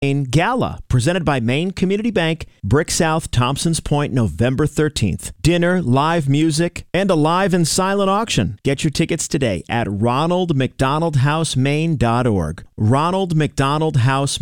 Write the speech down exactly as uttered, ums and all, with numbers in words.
Maine Gala, presented by Maine Community Bank, Brick South, Thompsons Point, November thirteenth. Dinner, live music, and a live and silent auction. Get your tickets today at ronald mcdonald house maine dot org. Ronald McDonald House